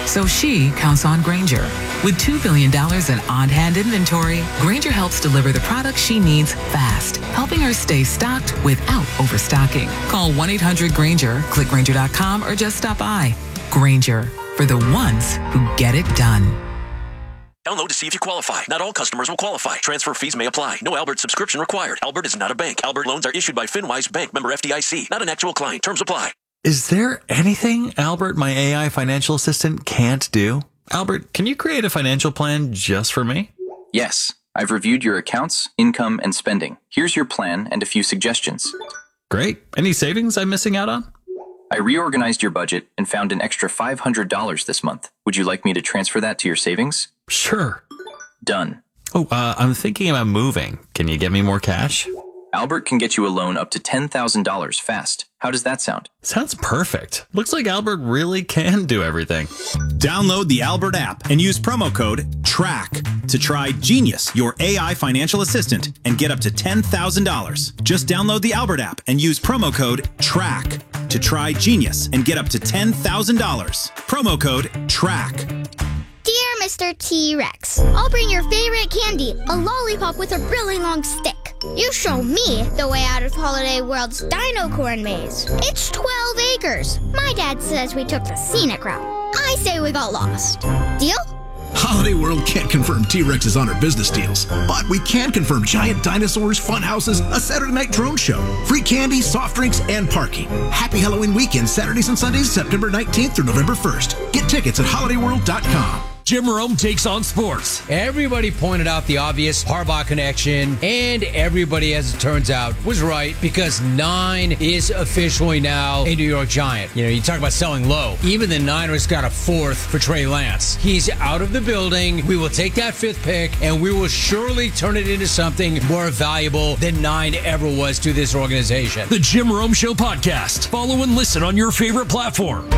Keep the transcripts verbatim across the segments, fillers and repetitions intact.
So she counts on Grainger. With two billion dollars in on-hand inventory, Grainger helps deliver the products she needs fast, helping her stay stocked without overstocking. Call one eight hundred Grainger, click Grainger dot com, or just stop by. Grainger, for the ones who get it done. Download to see if you qualify. Not all customers will qualify. Transfer fees may apply. No Albert subscription required. Albert is not a bank. Albert loans are issued by FinWise Bank, member F D I C. Not an actual client. Terms apply. Is there anything Albert, my A I financial assistant, can't do? Albert, can you create a financial plan just for me? Yes. I've reviewed your accounts, income, and spending. Here's your plan and a few suggestions. Great. Any savings I'm missing out on? I reorganized your budget and found an extra five hundred dollars this month. Would you like me to transfer that to your savings? Sure. Done. Oh, uh, I'm thinking about moving. Can you get me more cash? Albert can get you a loan up to ten thousand dollars fast. How does that sound? Sounds perfect. Looks like Albert really can do everything. Download the Albert app and use promo code TRACK to try Genius, your A I financial assistant, and get up to ten thousand dollars. Just download the Albert app and use promo code TRACK to try Genius and get up to ten thousand dollars. Promo code TRACK. Dear Mister T-Rex, I'll bring your favorite candy, a lollipop with a really long stick. You show me the way out of Holiday World's Dino Corn Maze. It's twelve acres. My dad says we took the scenic route. I say we got lost. Deal? Holiday World can't confirm T-Rexes on our business deals, but we can confirm giant dinosaurs, fun houses, a Saturday night drone show, free candy, soft drinks, and parking. Happy Halloween weekend, Saturdays and Sundays, September nineteenth through November first. Get tickets at holiday world dot com. Jim Rome takes on sports. Everybody pointed out the obvious Harbaugh connection, and everybody, as it turns out, was right because nine is officially now a New York Giant. You know, you talk about selling low. Even the Niners got a fourth for Trey Lance. He's out of the building. We will take that fifth pick, and we will surely turn it into something more valuable than nine ever was to this organization. The Jim Rome Show podcast. Follow and listen on your favorite platform.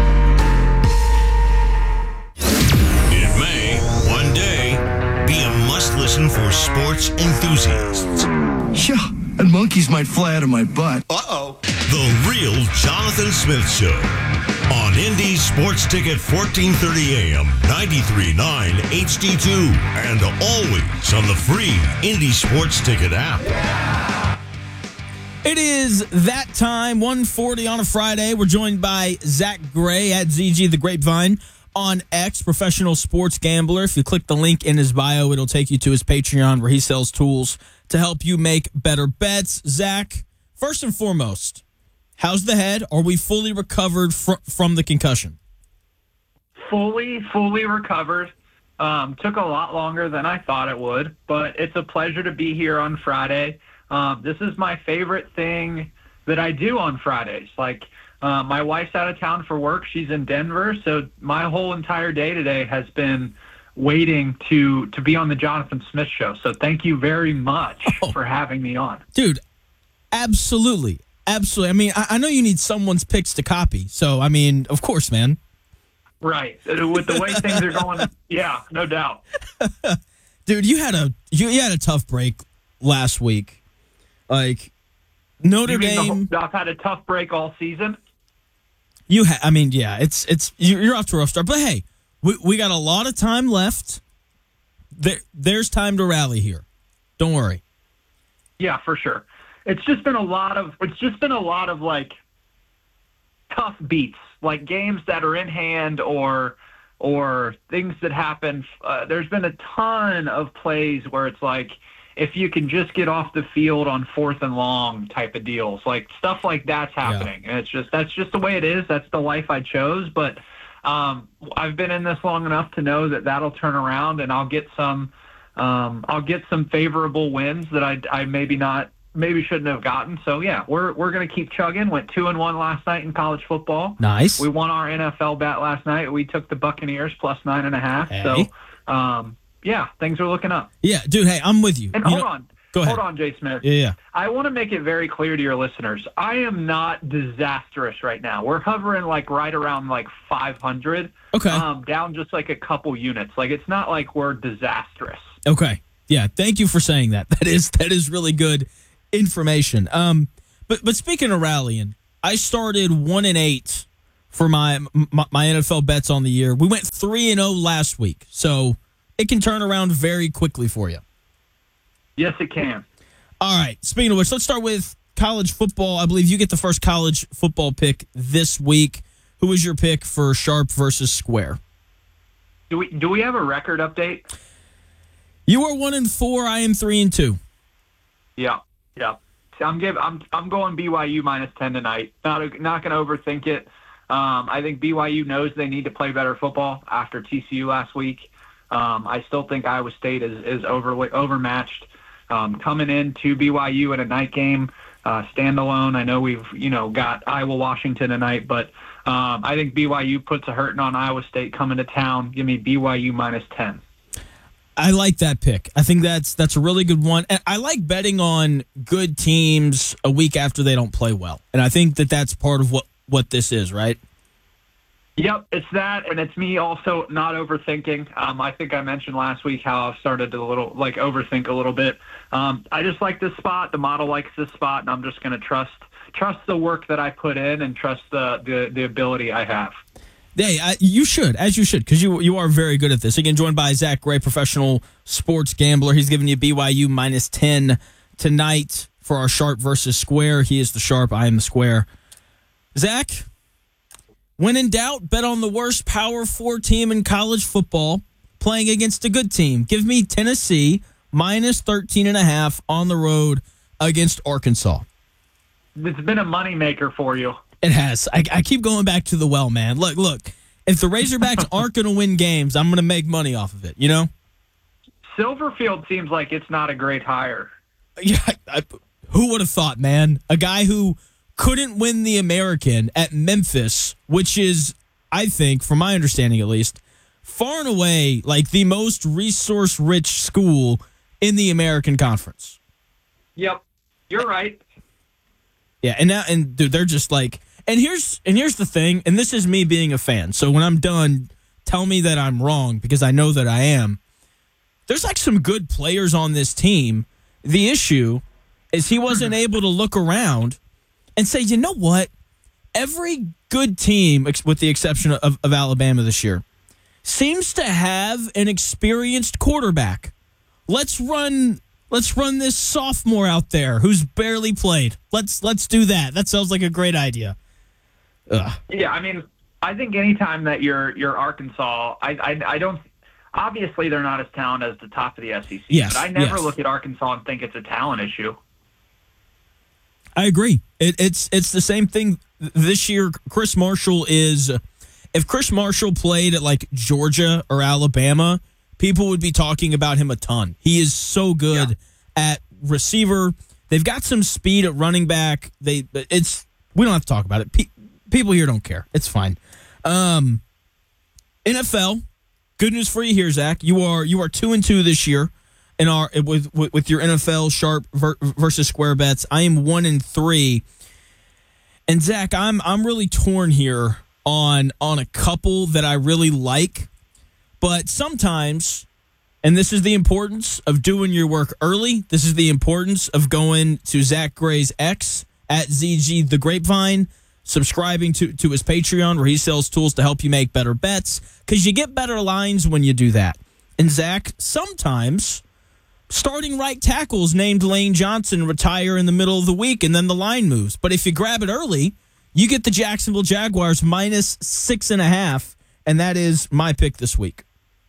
Listen for sports enthusiasts. Yeah, and monkeys might fly out of my butt. Uh-oh. The Real Jonathan Smith Show on Indy Sports Ticket fourteen thirty A M, ninety-three point nine H D two, and always on the free Indy Sports Ticket app. It is that time, one forty on a Friday. We're joined by Zach Gray at Z G The Grapevine on X, professional sports gambler. If you click the link in his bio, it'll take you to his Patreon where he sells tools to help you make better bets. Zach, first and foremost, how's the head? Are we fully recovered fr- from the concussion? Fully, fully recovered. Um, took a lot longer than I thought it would, but it's a pleasure to be here on Friday. Um, this is my favorite thing that I do on Fridays. Like, Uh, my wife's out of town for work. She's in Denver, so my whole entire day today has been waiting to to be on the Jonathan Smith Show. So thank you very much oh. for having me on. Dude, absolutely. Absolutely. I mean, I, I know you need someone's picks to copy. So, I mean, of course, man. Right. With the way things are going, yeah, no doubt. Dude, you had a you, you had a tough break last week. Like, Notre you mean Dame. The, I've had a tough break all season. You, ha- I mean, yeah, it's it's you're off to a rough start, but hey, we we got a lot of time left. There, there's time to rally here. Don't worry. Yeah, for sure. It's just been a lot of it's just been a lot of like tough beats, like games that are in hand or or things that happen. Uh, there's been a ton of plays where it's like, if you can just get off the field on fourth and long type of deals, like stuff like that's happening. Yeah. And it's just, that's just the way it is. That's the life I chose. But um, I've been in this long enough to know that that'll turn around and I'll get some, um, I'll get some favorable wins that I, I maybe not, maybe shouldn't have gotten. So yeah, we're, we're going to keep chugging. Went two and one last night in college football. Nice. We won our N F L bet last night. We took the Buccaneers plus nine and a half. Hey. So, um, yeah, things are looking up. Yeah, dude, hey, I'm with you. And you hold know, on. Go ahead. Hold on, Jay Smith. Yeah, yeah. I want to make it very clear to your listeners. I am not disastrous right now. We're hovering like right around like five hundred. Okay. Um, down just like a couple units. Like it's not like we're disastrous. Okay. Yeah, thank you for saying that. That is that is really good information. Um, but but speaking of rallying, I started one and eight for my, my my N F L bets on the year. We went three and oh last week, so it can turn around very quickly for you. Yes, it can. All right. Speaking of which, let's start with college football. I believe you get the first college football pick this week. Who is your pick for Sharp versus Square? Do we do we have a record update? You are one and four. I am three and two. Yeah, yeah. So I'm give I'm I'm going B Y U minus ten tonight. Not not going to overthink it. Um, I think B Y U knows they need to play better football after T C U last week. Um, I still think Iowa State is is over overmatched. Um, coming into B Y U in a night game, uh, standalone. I know we've you know got Iowa Washington tonight, but um, I think B Y U puts a hurting on Iowa State coming to town. Give me B Y U minus ten. I like that pick. I think that's that's a really good one. And I like betting on good teams a week after they don't play well. And I think that that's part of what, what this is, right? Yep, it's that, and it's me also not overthinking. Um, I think I mentioned last week how I've started to a little like overthink a little bit. Um, I just like this spot. The model likes this spot, and I'm just going to trust trust the work that I put in and trust the the, the ability I have. Hey, uh, you should, as you should, because you you are very good at this. Again, joined by Zach Gray, professional sports gambler. He's giving you B Y U minus ten tonight for our Sharp versus Square. He is the Sharp. I am the Square. Zach, when in doubt, bet on the worst Power Four team in college football playing against a good team. Give me Tennessee minus thirteen and a half on the road against Arkansas. It's been a moneymaker for you. It has. I, I keep going back to the well, man. Look, look. If the Razorbacks aren't going to win games, I'm going to make money off of it, you know? Silverfield seems like it's not a great hire. Yeah, I, who would have thought, man? A guy who couldn't win the American at Memphis, which is, I think, from my understanding at least, far and away like the most resource-rich school in the American Conference. Yep, you're right. Yeah, and now, and dude, they're just like, and here's and here's the thing, and this is me being a fan. So when I'm done, tell me that I'm wrong because I know that I am. There's like some good players on this team. The issue is he wasn't able to look around and say, you know what? Every good team, with the exception of, of Alabama this year, seems to have an experienced quarterback. Let's run. Let's run this sophomore out there who's barely played. Let's let's do that. That sounds like a great idea. Ugh. Yeah, I mean, I think anytime that you're you're Arkansas, I I, I don't. Obviously, they're not as talented as the top of the S E C. Yes, but I never yes. look at Arkansas and think it's a talent issue. I agree. It, it's it's the same thing this year. Chris Marshall is. If Chris Marshall played at like Georgia or Alabama, people would be talking about him a ton. He is so good yeah. at receiver. They've got some speed at running back. They it's we don't have to talk about it. Pe- people here don't care. It's fine. Um, N F L. Good news for you here, Zach. You are you are two and two this year, in our with with, with your N F L Sharp ver, versus Square bets. I am one and three. And Zach, I'm I'm really torn here on on a couple that I really like. But sometimes, and this is the importance of doing your work early, this is the importance of going to Zach Gray's X at Z G The Grapevine, subscribing to, to his Patreon where he sells tools to help you make better bets, because you get better lines when you do that. And Zach, sometimes starting right tackles named Lane Johnson retire in the middle of the week and then the line moves. But if you grab it early, you get the Jacksonville Jaguars minus six and a half, and that is my pick this week.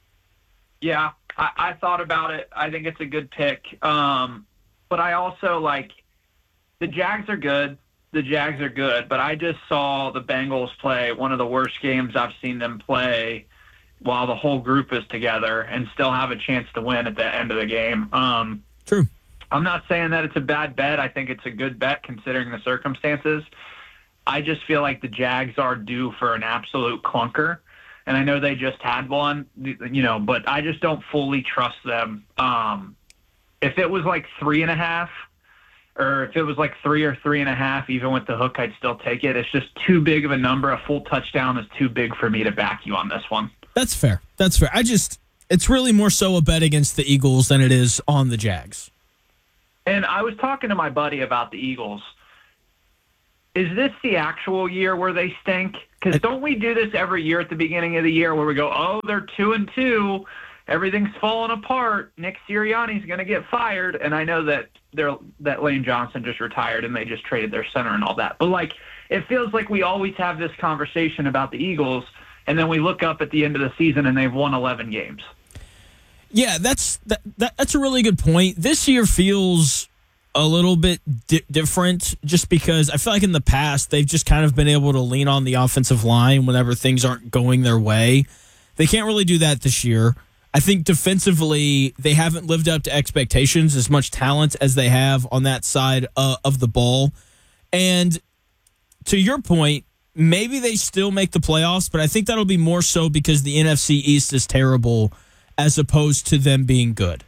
Yeah, I, I thought about it. I think it's a good pick. Um, but I also, like, the Jags are good. The Jags are good. But I just saw the Bengals play one of the worst games I've seen them play while the whole group is together and still have a chance to win at the end of the game. Um, True. I'm not saying that it's a bad bet. I think it's a good bet considering the circumstances. I just feel like the Jags are due for an absolute clunker. And I know they just had one, you know, but I just don't fully trust them. Um, if it was like three and a half, or if it was like three or three and a half, even with the hook, I'd still take it. It's just too big of a number. A full touchdown is too big for me to back you on this one. That's fair. That's fair. I just, it's really more so a bet against the Eagles than it is on the Jags. And I was talking to my buddy about the Eagles. is this the actual year where they stink? Because don't we do this every year at the beginning of the year where we go, oh, they're two and two, everything's falling apart, Nick Sirianni's going to get fired, and I know that they're that Lane Johnson just retired and they just traded their center and all that, but like it feels like we always have this conversation about the Eagles, and then we look up at the end of the season and they've won eleven games. Yeah, that's that, that that's a really good point. This year feels a little bit di- different just because I feel like in the past they've just kind of been able to lean on the offensive line whenever things aren't going their way. They can't really do that this year. I think defensively they haven't lived up to expectations, as much talent as they have on that side uh, of the ball. And to your point, maybe they still make the playoffs, but I think that'll be more so because the N F C East is terrible as opposed to them being good.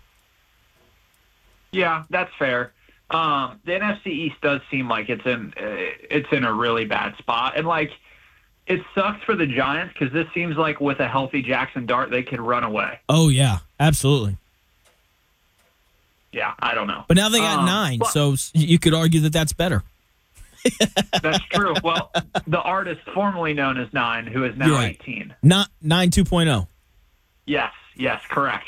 Yeah, that's fair. Um, the N F C East does seem like it's in uh, it's in a really bad spot, and like it sucks for the Giants because this seems like with a healthy Jackson Dart they could run away. Oh yeah, absolutely. Yeah, I don't know, but now they got um, nine, but, so you could argue that that's better. That's true. Well, the artist formerly known as Nine, who is now You're right. eighteen. Not Nine two point oh. Yes, yes, correct.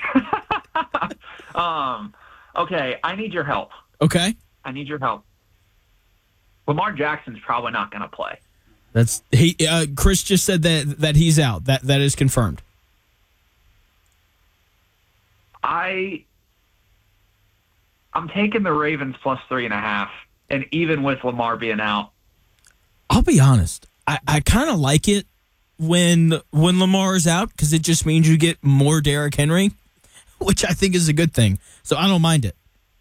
um, okay, I need your help. Okay. I need your help. Lamar Jackson's probably not going to play. That's he. Uh, Chris just said that that he's out. That that is confirmed. I I'm taking the Ravens plus three and a half, and even with Lamar being out, I'll be honest. I, I kind of like it when when Lamar is out because it just means you get more Derrick Henry, which I think is a good thing. So I don't mind it.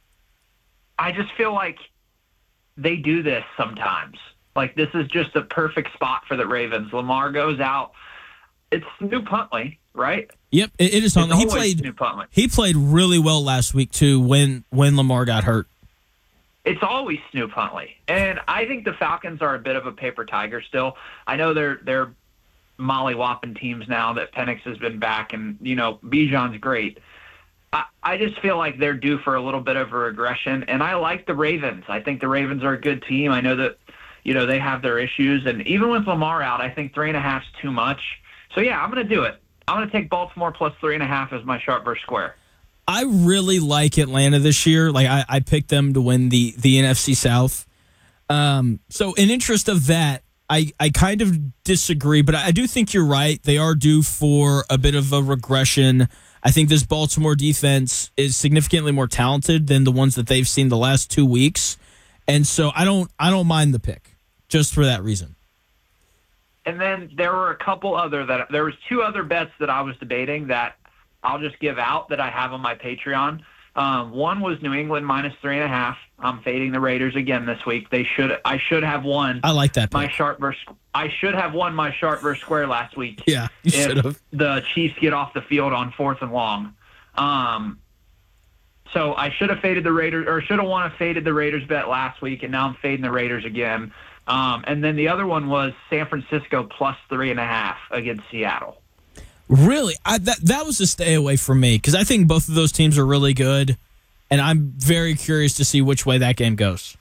I just feel like they do this sometimes. Like, this is just a perfect spot for the Ravens. Lamar goes out. It's Snoop Huntley, right? Yep, it, it is Huntley. He played, Snoop Huntley. he played really well last week, too, when, when Lamar got hurt. It's always Snoop Huntley. And I think the Falcons are a bit of a paper tiger still. I know they're they're molly-whopping teams now that Penix has been back, and, you know, Bijan's great. I just feel like they're due for a little bit of a regression, and I like the Ravens. I think the Ravens are a good team. I know that, you know, they have their issues, and even with Lamar out, I think three and a half is too much. So, yeah, I'm going to do it. I'm going to take Baltimore plus three and a half as my sharp versus square. I really like Atlanta this year. Like, I, I picked them to win the, the N F C South. Um, so, in interest of that, I, I kind of disagree, but I do think you're right. They are due for a bit of a regression. I think this Baltimore defense is significantly more talented than the ones that they've seen the last two weeks. And so I don't I don't mind the pick just for that reason. And then there were a couple other that there was two other bets that I was debating that I'll just give out that I have on my Patreon. Um, one was New England minus three and a half. I'm fading the Raiders again this week. They should I should have won. I like that pick. My sharp versus I should have won my sharp versus square last week. Yeah, you should have. The Chiefs get off the field on fourth and long. Um, so I should have faded the Raiders, or should have won a faded the Raiders bet last week, and now I'm fading the Raiders again. Um, and then the other one was San Francisco plus three and a half against Seattle. Really? I, that that was a stay away from me because I think both of those teams are really good, and I'm very curious to see which way that game goes.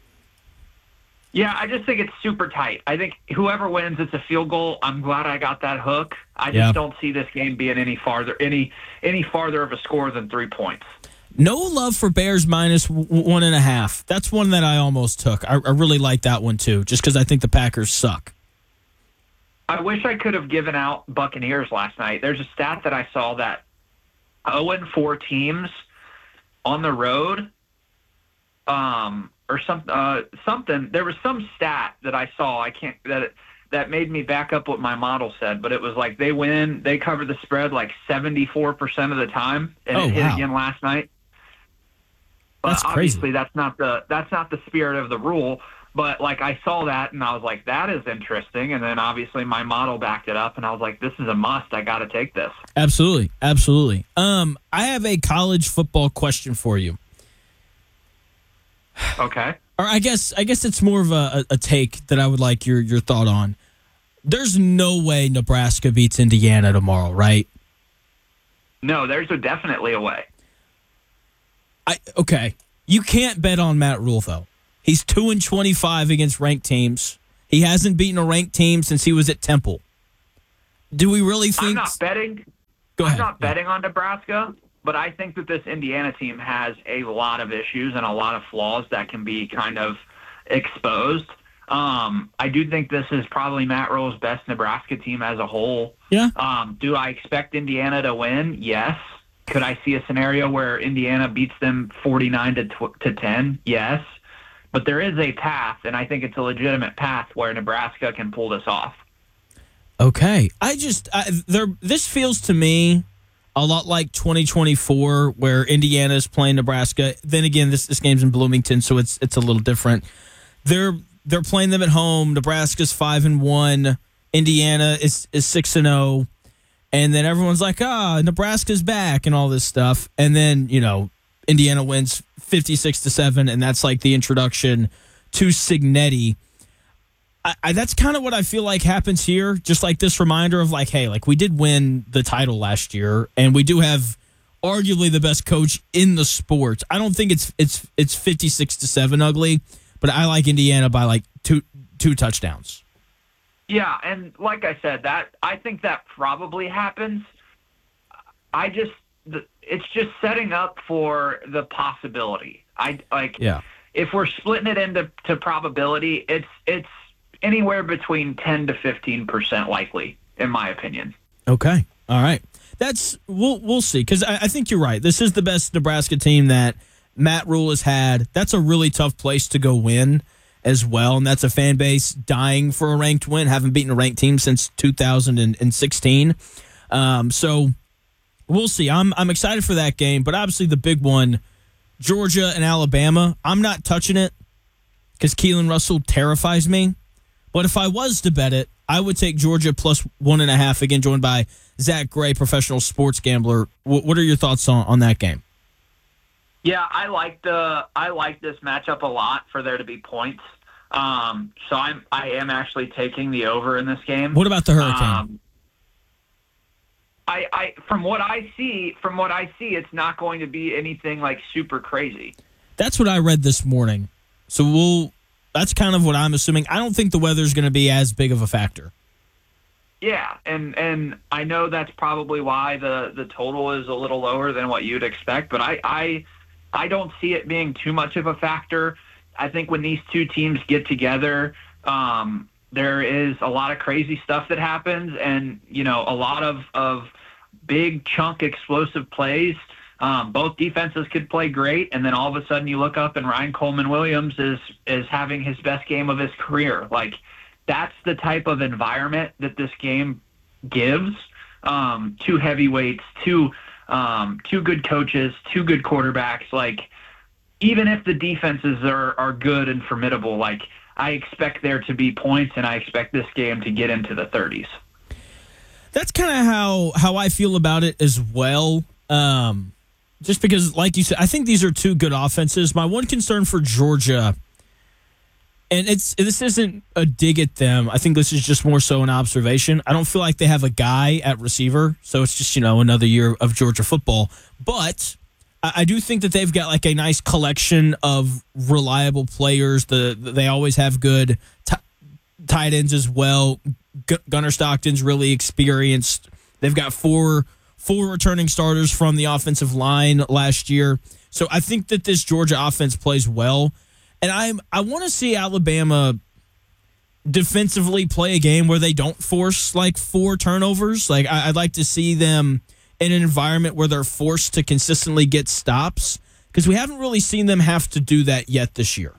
Yeah, I just think it's super tight. I think whoever wins, it's a field goal. I'm glad I got that hook. I just yeah. don't see this game being any farther any any farther of a score than three points. No love for Bears minus one and a half. That's one that I almost took. I, I really like that one too, just because I think the Packers suck. I wish I could have given out Buccaneers last night. There's a stat that I saw that oh and four teams on the road, um, or some uh, something. There was some stat that I saw. I can't that it, that made me back up what my model said, but it was like they win, they cover the spread like seventy-four percent of the time, and oh, it hit wow. again last night. But that's obviously crazy. that's not the that's not the spirit of the rule. But, like, I saw that, and I was like, that is interesting. And then, obviously, my model backed it up, and I was like, this is a must. I got to take this. Absolutely. Absolutely. Um, I have a college football question for you. Okay. Or I guess I guess it's more of a, a take that I would like your, your thought on. There's no way Nebraska beats Indiana tomorrow, right? No, there's a definitely a way. I Okay. You can't bet on Matt Rule, though. He's two and twenty-five against ranked teams. He hasn't beaten a ranked team since he was at Temple. Do we really think? I'm not betting. Go ahead. I'm not betting on Nebraska, but I think that this Indiana team has a lot of issues and a lot of flaws that can be kind of exposed. Um, I do think this is probably Matt Rhule's best Nebraska team as a whole. Yeah. Um, do I expect Indiana to win? Yes. Could I see a scenario where Indiana beats them forty-nine to ten? Yes. But there is a path, and I think it's a legitimate path where Nebraska can pull this off. Okay. I just I, there. This feels to me a lot like twenty twenty-four, where Indiana is playing Nebraska. Then again, this this game's in Bloomington, so it's it's a little different. They're they're playing them at home. Nebraska's five and one. Indiana is is six and zero. And then everyone's like, ah, Nebraska's back and all this stuff. And then, you know, Indiana wins fifty-six to seven, and that's like the introduction to Cignetti. I, I, that's kind of what I feel like happens here. Just like this reminder of like, hey, like we did win the title last year, and we do have arguably the best coach in the sport. I don't think it's it's it's fifty-six to seven ugly, but I like Indiana by like two two touchdowns. Yeah, and like I said, that I think that probably happens. I just it's just setting up for the possibility. I like yeah. If we're splitting it into to probability, it's it's anywhere between ten to fifteen percent likely, in my opinion. Okay, all right. That's we'll we'll see, because I, I think you're right. This is the best Nebraska team that Matt Rhule has had. That's a really tough place to go win as well, and that's a fan base dying for a ranked win. Haven't beaten a ranked team since two thousand sixteen. Um, so we'll see. I'm I'm excited for that game, but obviously the big one, Georgia and Alabama. I'm not touching it because Keelan Russell terrifies me. But if I was to bet it, I would take Georgia plus one and a half. Again, joined by Zach Gray, professional sports gambler. W- what are your thoughts on, on that game? Yeah, I like the I like this matchup a lot for there to be points. Um, so I'm I am actually taking the over in this game. What about the Hurricane? Um, I, I from what I see, from what I see, it's not going to be anything like super crazy. That's what I read this morning. So we'll. That's kind of what I'm assuming. I don't think the weather's going to be as big of a factor. Yeah, and and I know that's probably why the, the total is a little lower than what you'd expect, but I, I I don't see it being too much of a factor. I think when these two teams get together, um, there is a lot of crazy stuff that happens, and you know, a lot of, of big chunk explosive plays. Um, both defenses could play great, and then all of a sudden you look up and Ryan Coleman Williams is is having his best game of his career. Like, that's the type of environment that this game gives. Um, two heavyweights, two um, two good coaches, two good quarterbacks. Like, even if the defenses are, are good and formidable, like, I expect there to be points, and I expect this game to get into the thirties. That's kind of how, how I feel about it as well. Um, just because, like you said, I think these are two good offenses. My one concern for Georgia, and it's this isn't a dig at them. I think this is just more so an observation. I don't feel like they have a guy at receiver, so it's just, you know, another year of Georgia football. But I do think that they've got like a nice collection of reliable players. The they always have good t- tight ends as well. G- Gunnar Stockton's really experienced. They've got four four returning starters from the offensive line last year. So I think that this Georgia offense plays well. And I'm I want to see Alabama defensively play a game where they don't force like four turnovers. Like I, I'd like to see them in an environment where they're forced to consistently get stops, because we haven't really seen them have to do that yet this year.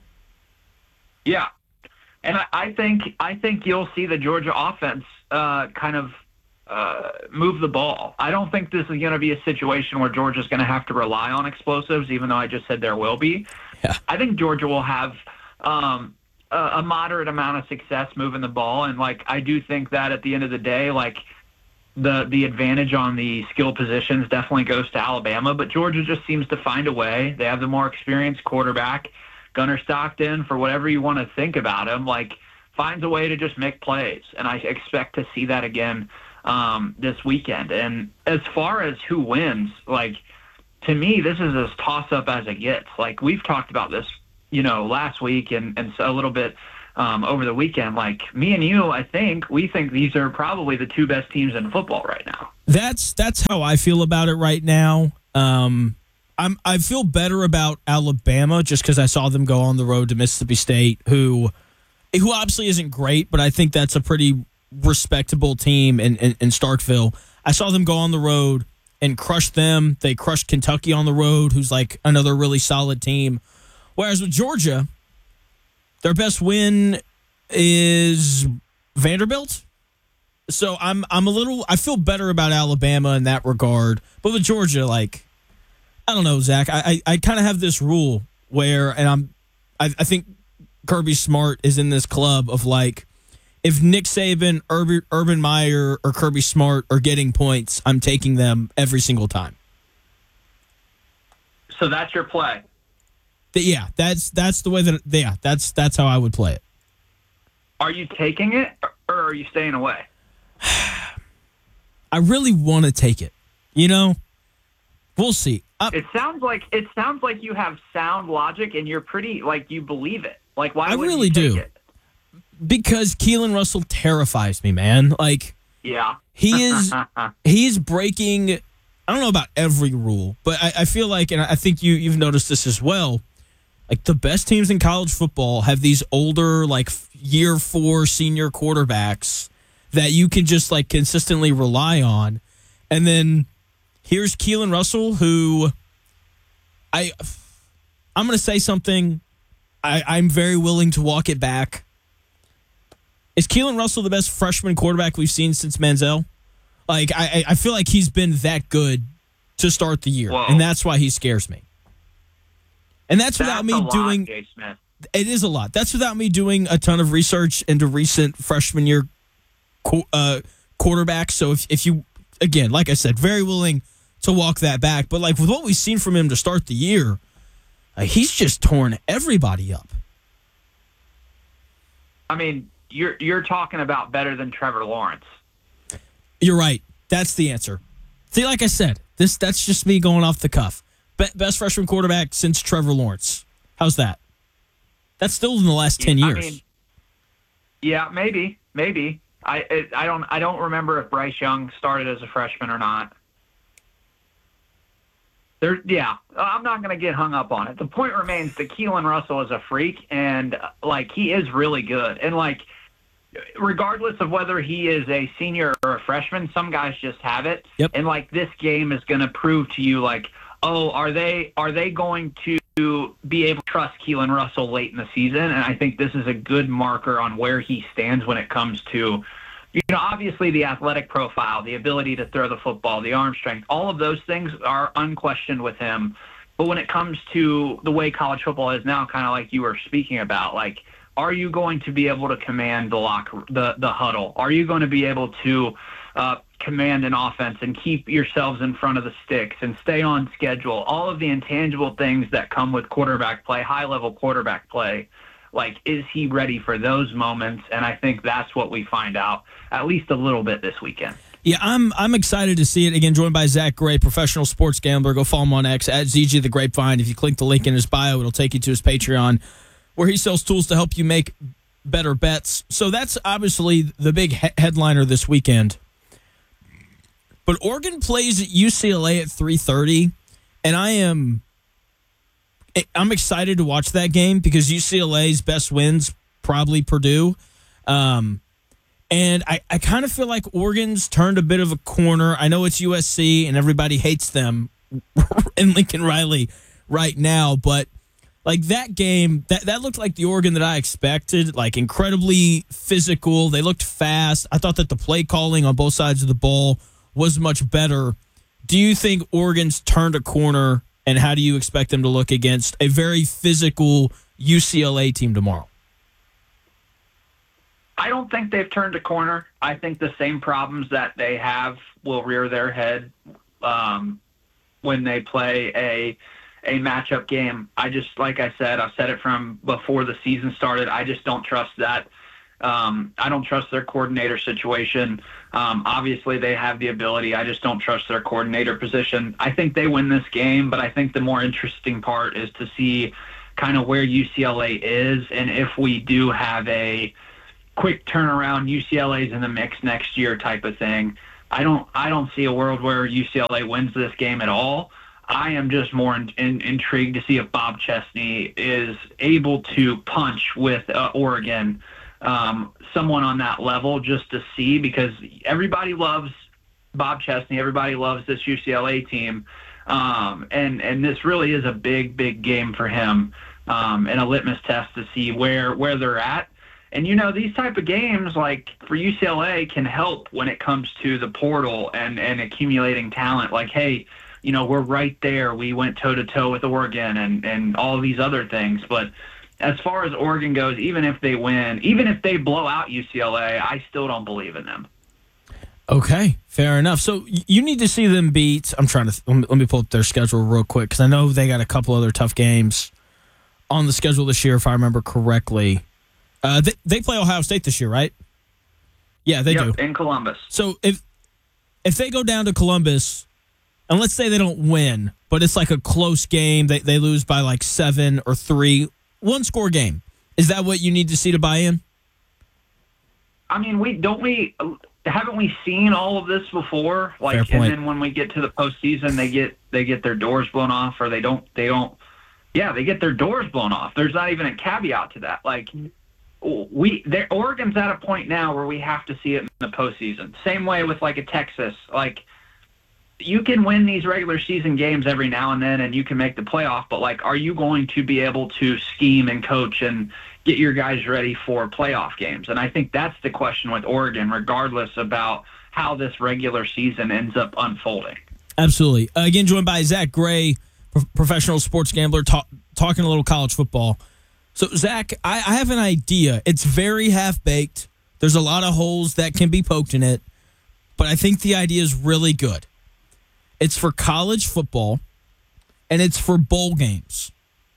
Yeah, and I, I think I think you'll see the Georgia offense uh, kind of uh, move the ball. I don't think this is going to be a situation where Georgia's going to have to rely on explosives, even though I just said there will be. Yeah. I think Georgia will have um, a, a moderate amount of success moving the ball, and like I do think that at the end of the day, like, The the advantage on the skill positions definitely goes to Alabama, but Georgia just seems to find a way. They have the more experienced quarterback, Gunnar Stockton, for whatever you want to think about him, like, finds a way to just make plays, and I expect to see that again um, this weekend. And as far as who wins, like, to me, this is as toss-up as it gets. Like, we've talked about this you know, last week and, and so a little bit um, over the weekend, like me and you, I think we think these are probably the two best teams in football right now. That's that's how I feel about it right now. Um, I'm I feel better about Alabama just because I saw them go on the road to Mississippi State, who who obviously isn't great, but I think that's a pretty respectable team in, in, in Starkville. I saw them go on the road and crush them. They crushed Kentucky on the road, who's like another really solid team. Whereas with Georgia, their best win is Vanderbilt. So I'm I'm a little I feel better about Alabama in that regard. But with Georgia, like I don't know, Zach. I I, I kind of have this rule where, and I'm I, I think Kirby Smart is in this club of like, if Nick Saban, Urban, Urban Meyer, or Kirby Smart are getting points, I'm taking them every single time. So that's your play. Yeah, that's that's the way that yeah, that's that's how I would play it. Are you taking it or are you staying away? I really want to take it. You know, we'll see. Uh, it sounds like it sounds like you have sound logic and you're pretty like you believe it. Like why? I wouldn't really you take do. It? Because Keelan Russell terrifies me, man. Like yeah, he is he's breaking. I don't know about every rule, but I, I feel like, and I think you you've noticed this as well. Like the best teams in college football have these older, like year four senior quarterbacks that you can just like consistently rely on. And then here's Keelan Russell, who I, I'm going to say something. I, I'm very willing to walk it back. Is Keelan Russell the best freshman quarterback we've seen since Manziel? Like, I, I feel like he's been that good to start the year, Whoa. and that's why he scares me. And that's, that's without me a lot, doing. Jay Smith. It is a lot. That's without me doing a ton of research into recent freshman year uh, quarterbacks. So if if you again, like I said, very willing to walk that back. But like with what we've seen from him to start the year, uh, he's just torn everybody up. I mean, you're you're talking about better than Trevor Lawrence. You're right. That's the answer. See, like I said, this that's just me going off the cuff. Be- best freshman quarterback since Trevor Lawrence. How's that? That's still in the last ten years. I mean, yeah, maybe, maybe. I it, I don't I don't remember if Bryce Young started as a freshman or not. There, yeah, I'm not going to get hung up on it. The point remains that Keelan Russell is a freak, and like he is really good, and like. Regardless of whether he is a senior or a freshman, some guys just have it. Yep. And like this game is going to prove to you, like, oh, are they are they going to be able to trust Keelan Russell late in the season? And I think this is a good marker on where he stands when it comes to, you know, obviously the athletic profile, the ability to throw the football, the arm strength, all of those things are unquestioned with him. But when it comes to the way college football is now, kind of like you were speaking about, like, are you going to be able to command the locker, the, the huddle? Are you going to be able to uh, command an offense and keep yourselves in front of the sticks and stay on schedule? All of the intangible things that come with quarterback play, high-level quarterback play. Like, is he ready for those moments? And I think that's what we find out at least a little bit this weekend. Yeah, I'm I'm excited to see it. Again, joined by Zach Gray, professional sports gambler. Go follow him on X, at Z G The Grapevine. If you click the link in his bio, it'll take you to his Patreon, where he sells tools to help you make better bets. So that's obviously the big he- headliner this weekend. But Oregon plays at U C L A at three thirty, and I am I'm excited to watch that game because U C L A's best wins probably Purdue. Um, and I, I kind of feel like Oregon's turned a bit of a corner. I know it's U S C, and everybody hates them in Lincoln Riley right now, but like that game, that, that looked like the Oregon that I expected, like incredibly physical. They looked fast. I thought that the play calling on both sides of the ball was much better. Do you think Oregon's turned a corner, and how do you expect them to look against a very physical U C L A team tomorrow? I don't think they've turned a corner. I think the same problems that they have will rear their head um, when they play a a matchup game. I just, like I said, I've said it from before the season started. I just don't trust that. Um, I don't trust their coordinator situation. Um, obviously, they have the ability. I just don't trust their coordinator position. I think they win this game, but I think the more interesting part is to see kind of where U C L A is, and if we do have a quick turnaround, U C L A's in the mix next year type of thing. I don't I don't see a world where U C L A wins this game at all. I am just more in, in, intrigued to see if Bob Chesney is able to punch with uh, Oregon, um, someone on that level, just to see, because everybody loves Bob Chesney, everybody loves this U C L A team, um, and and this really is a big big game for him, um, and a litmus test to see where where they're at. And, you know, these type of games, like, for U C L A can help when it comes to the portal and, and accumulating talent. Like, hey, you know, we're right there. We went toe-to-toe with Oregon and, and all these other things. But as far as Oregon goes, even if they win, even if they blow out U C L A, I still don't believe in them. Okay, fair enough. So you need to see them beat. I'm trying to, let me pull up their schedule real quick, because I know they got a couple other tough games on the schedule this year, if I remember correctly. Uh, they, they play Ohio State this year, right? Yeah, they yep, do. in Columbus. So if if they go down to Columbus, and let's say they don't win, but it's like a close game, they, they lose by like seven or three, one-score game, is that what you need to see to buy in? I mean, we don't we haven't we seen all of this before? Like, and then when we get to the postseason, they get they get their doors blown off, or they don't they don't. Yeah, they get their doors blown off. There's not even a caveat to that. Like, we there Oregon's at a point now where we have to see it in the postseason. Same way with like a Texas. Like, you can win these regular season games every now and then, and you can make the playoff. But like, are you going to be able to scheme and coach and get your guys ready for playoff games? And I think that's the question with Oregon, regardless about how this regular season ends up unfolding. Absolutely. Uh, again, joined by Zach Gray, pro- professional sports gambler, talk, talking a little college football. So, Zach, I, I have an idea. It's very half-baked. There's a lot of holes that can be poked in it, but I think the idea is really good. It's for college football, and it's for bowl games.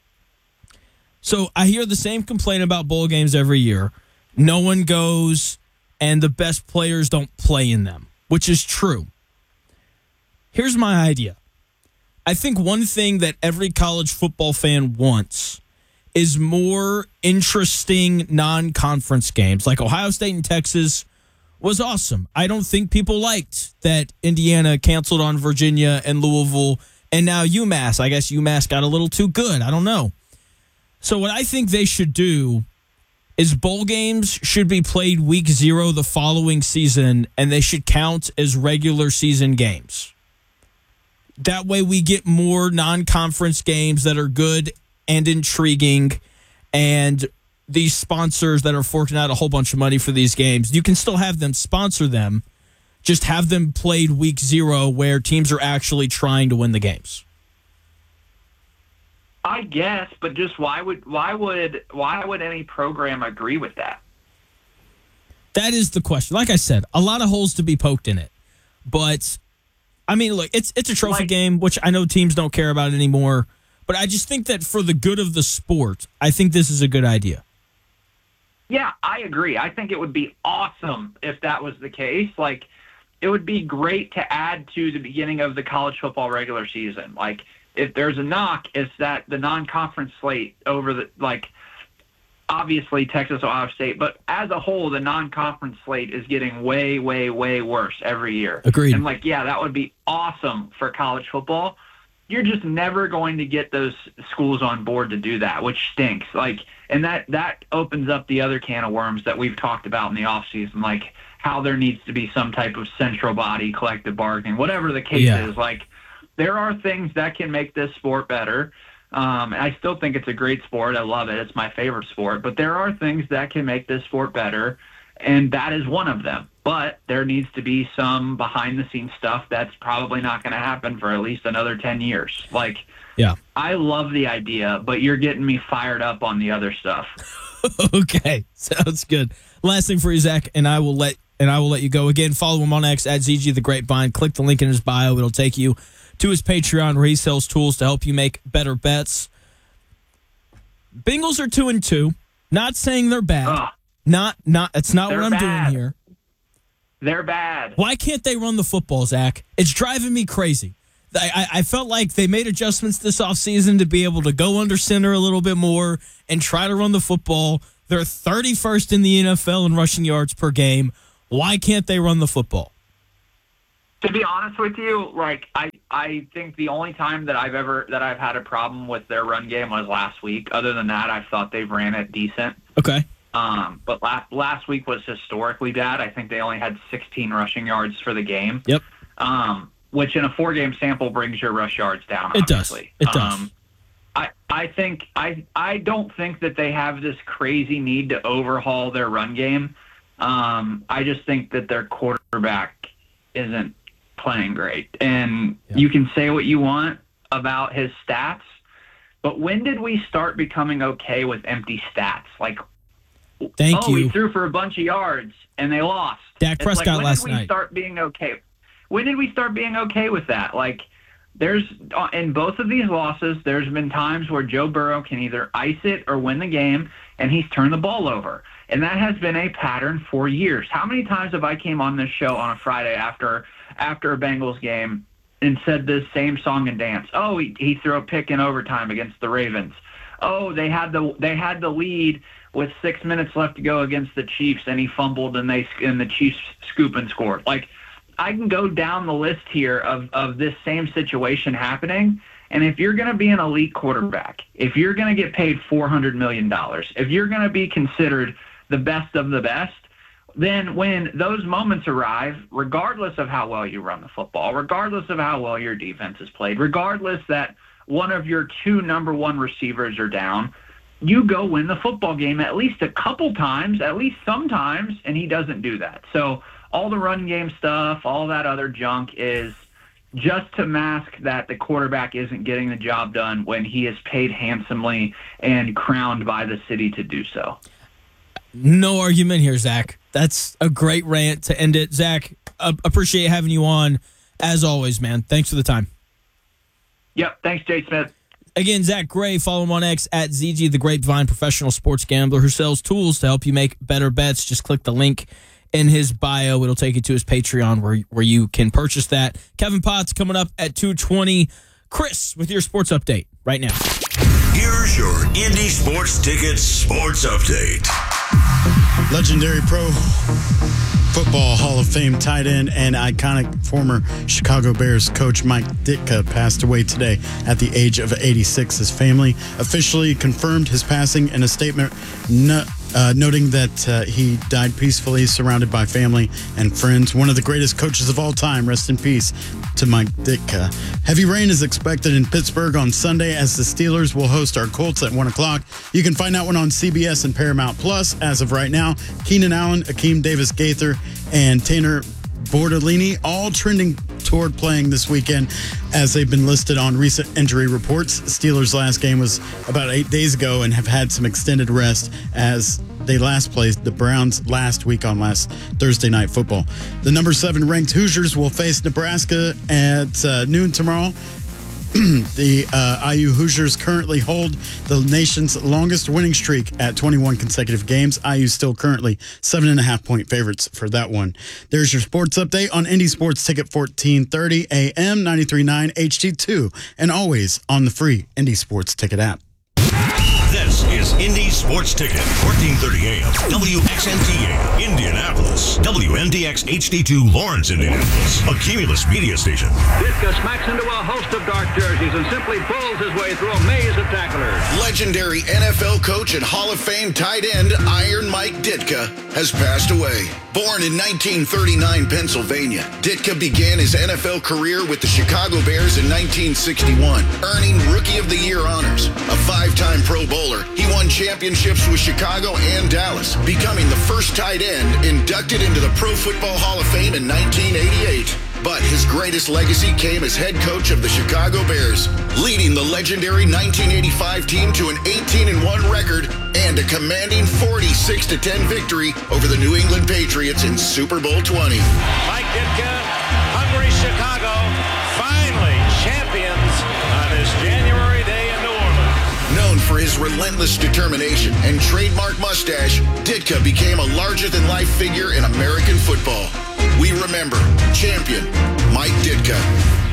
So I hear the same complaint about bowl games every year. No one goes, and the best players don't play in them, which is true. Here's my idea. I think one thing that every college football fan wants is more interesting non-conference games. Like Ohio State and Texas was awesome. I don't think people liked that Indiana canceled on Virginia and Louisville, and now UMass. I guess UMass got a little too good. I don't know. So what I think they should do is bowl games should be played week zero the following season, and they should count as regular season games. That way we get more non-conference games that are good and intriguing, and these sponsors that are forking out a whole bunch of money for these games, you can still have them sponsor them, just have them played week zero where teams are actually trying to win the games. I guess, but just why would why would why would any program agree with that? That is the question. Like I said, a lot of holes to be poked in it. But I mean, look, it's it's a trophy like, game, which I know teams don't care about anymore. But I just think that for the good of the sport, I think this is a good idea. Yeah, I agree. I think it would be awesome if that was the case. Like, it would be great to add to the beginning of the college football regular season. Like, if there's a knock, it's that the non-conference slate over the, like, obviously Texas, Ohio State, but as a whole, the non-conference slate is getting way, way, way worse every year. Agreed. And, like, yeah, that would be awesome for college football. You're just never going to get those schools on board to do that, which stinks. Like, and that, that opens up the other can of worms that we've talked about in the offseason, like how there needs to be some type of central body collective bargaining, whatever the case yeah. is. Like, there are things that can make this sport better. Um, and I still think it's a great sport. I love it. It's my favorite sport. But there are things that can make this sport better, and that is one of them. But there needs to be some behind-the-scenes stuff that's probably not going to happen for at least another ten years. Like, yeah, I love the idea, but you're getting me fired up on the other stuff. Okay, sounds good. Last thing for you, Zach, and I will let and I will let you go. Again, follow him on X at Z G The Grapevine. Click the link in his bio. It'll take you to his Patreon where he sells tools to help you make better bets. Bengals are two and two. Not saying they're bad. Ugh. Not not. That's not They're what I'm bad. doing here. They're bad. Why can't they run the football, Zach? It's driving me crazy. I, I felt like they made adjustments this offseason to be able to go under center a little bit more and try to run the football. They're thirty-first in the N F L in rushing yards per game. Why can't they run the football? To be honest with you, like I, I think the only time that I've ever that I've had a problem with their run game was last week. Other than that, I thought they've ran it decent. Okay. Um, but last last week was historically bad. I think they only had sixteen rushing yards for the game. Yep. Um, which in a four-game sample brings your rush yards down. It obviously. does. It does. Um, I I think I I don't think that they have this crazy need to overhaul their run game. Um, I just think that their quarterback isn't playing great. And yeah. You can say what you want about his stats, but when did we start becoming okay with empty stats? Like, Thank oh, you. we threw for a bunch of yards and they lost. Dak It's Prescott like, when last did we night. start being okay? When did we start being okay with that? Like, there's in both of these losses, there's been times where Joe Burrow can either ice it or win the game, and he's turned the ball over. And that has been a pattern for years. How many times have I came on this show on a Friday after after a Bengals game and said this same song and dance? Oh, he, he threw a pick in overtime against the Ravens. Oh, they had the they had the lead with six minutes left to go against the Chiefs, and he fumbled, and they and the Chiefs scoop and scored. Like, I can go down the list here of, of this same situation happening. And if you're going to be an elite quarterback, if you're going to get paid four hundred million dollars, if you're going to be considered the best of the best, then when those moments arrive, regardless of how well you run the football, regardless of how well your defense is played, regardless that one of your two number one receivers are down, you go win the football game at least a couple times, at least sometimes, and he doesn't do that. So all the run game stuff, all that other junk is just to mask that the quarterback isn't getting the job done when he is paid handsomely and crowned by the city to do so. No argument here, Zach. That's a great rant to end it. Zach, uh, appreciate having you on as always, man. Thanks for the time. Yep. Thanks, Jay Smith. Again, Zach Gray, follow him on X at Z G the Grapevine, professional sports gambler who sells tools to help you make better bets. Just click the link in his bio. It'll take you to his Patreon where, where you can purchase that. Kevin Potts coming up at two twenty. Chris with your sports update right now. Here's your Indy Sports Tickets Sports Update. Legendary Pro Football Hall of Fame tight end and iconic former Chicago Bears coach Mike Ditka passed away today at the age of eighty-six. His family officially confirmed his passing in a statement, no, uh, noting that uh, he died peacefully, surrounded by family and friends. One of the greatest coaches of all time. Rest in peace to Mike Ditka. Heavy rain is expected in Pittsburgh on Sunday as the Steelers will host our Colts at one o'clock. You can find that one on C B S and Paramount Plus. As of right now, Keenan Allen, Akeem Davis-Gaither, and Tanner Bortolini all trending toward playing this weekend as they've been listed on recent injury reports. Steelers' last game was about eight days ago and have had some extended rest as they last played the Browns last week on last Thursday Night Football. The number seven ranked Hoosiers will face Nebraska at uh, noon tomorrow. The uh, I U Hoosiers currently hold the nation's longest winning streak at twenty-one consecutive games. I U still currently seven and a half point favorites for that one. There's your sports update on Indy Sports Ticket fourteen thirty A M, ninety-three point nine H D two, and always on the free Indy Sports Ticket app. This is Indy Sports Ticket, fourteen thirty A M, W X N T A, Indianapolis, W N D X H D two, Lawrence, Indianapolis, a Cumulus media station. Ditka smacks into a host of dark jerseys and simply pulls his way through a maze of tacklers. Legendary N F L coach and Hall of Fame tight end Iron Mike Ditka has passed away. Born in nineteen thirty-nine, Pennsylvania, Ditka began his N F L career with the Chicago Bears in nineteen sixty-one, earning Rookie of the Year honors. A five-time Pro Bowler, he won championships with Chicago and Dallas, becoming the first tight end inducted into the Pro Football Hall of Fame in nineteen eighty-eight. But his greatest legacy came as head coach of the Chicago Bears, leading the legendary nineteen eighty-five team to an eighteen and one record and a commanding forty-six to ten victory over the New England Patriots in Super Bowl twenty. Mike Ditka, hungry Chicago, finally champions on this January day in New Orleans. Known for his relentless determination and trademark mustache, Ditka became a larger-than-life figure in American football. We remember champion Mike Ditka.